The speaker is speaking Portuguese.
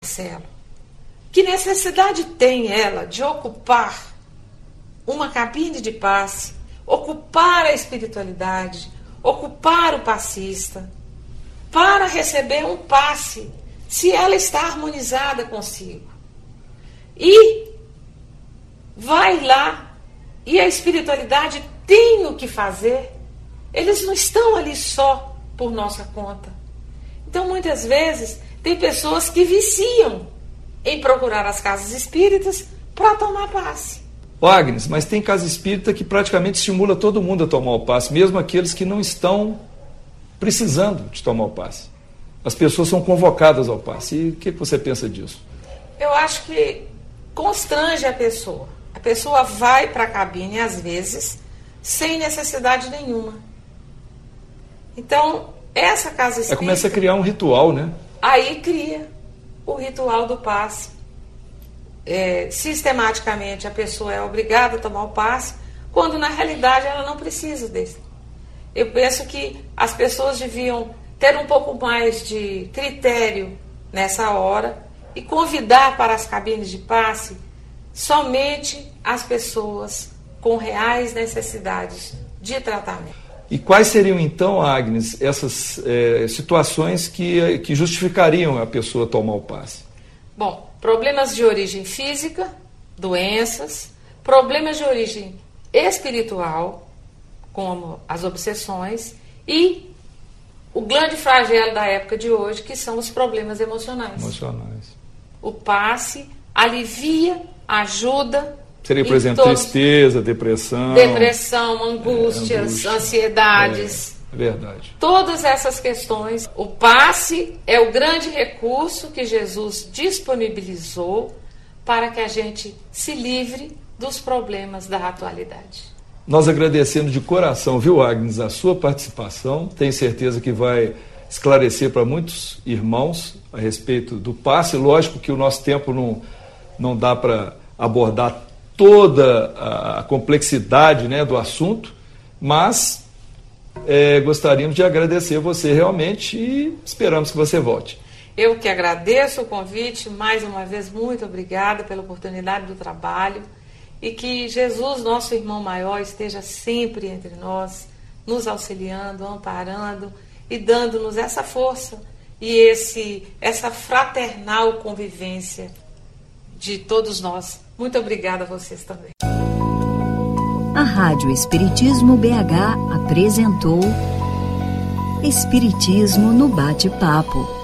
Marcelo, que necessidade tem ela de ocupar uma cabine de passe, ocupar a espiritualidade, ocupar o passista, para receber um passe, se ela está harmonizada consigo? E vai lá, e a espiritualidade tem o que fazer. Eles não estão ali só por nossa conta. Então, muitas vezes, tem pessoas que viciam em procurar as casas espíritas para tomar passe. Agnes, mas tem casa espírita que praticamente estimula todo mundo a tomar o passe, mesmo aqueles que não estão precisando de tomar o passe. As pessoas são convocadas ao passe. E o que você pensa disso? Eu acho que constrange a pessoa. A pessoa vai para a cabine, às vezes, sem necessidade nenhuma. Então, essa casa espírita... Começa a criar um ritual, né? Aí cria o ritual do passe. Sistematicamente, a pessoa é obrigada a tomar o passe, quando, na realidade, ela não precisa desse. Eu penso que as pessoas deviam ter um pouco mais de critério nessa hora e convidar para as cabines de passe somente as pessoas com reais necessidades de tratamento. E quais seriam, então, Agnes, essas situações que justificariam a pessoa tomar o passe? Bom, problemas de origem física, doenças, problemas de origem espiritual, como as obsessões, e o grande flagelo da época de hoje, que são os problemas emocionais. O passe alivia, ajuda. Seria, por exemplo, tristeza, depressão, angústias, ansiedades. É verdade. Todas essas questões. O passe é o grande recurso que Jesus disponibilizou para que a gente se livre dos problemas da atualidade. Nós agradecemos de coração, viu, Agnes, a sua participação. Tenho certeza que vai esclarecer para muitos irmãos a respeito do passe. Lógico que o nosso tempo não dá para abordar toda a complexidade, né, do assunto, mas gostaríamos de agradecer você realmente e esperamos que você volte. Eu que agradeço o convite, mais uma vez, muito obrigada pela oportunidade do trabalho. E que Jesus, nosso irmão maior, esteja sempre entre nós, nos auxiliando, amparando e dando-nos essa força e essa fraternal convivência de todos nós. Muito obrigada a vocês também. A Rádio Espiritismo BH apresentou Espiritismo no Bate-Papo.